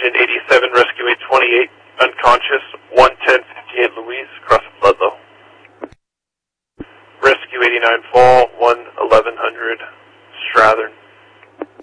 Agent 87, Rescue 828, unconscious, 11058 Louise, crossing Ludlow. Rescue 89 Fall, 1100 Strathern.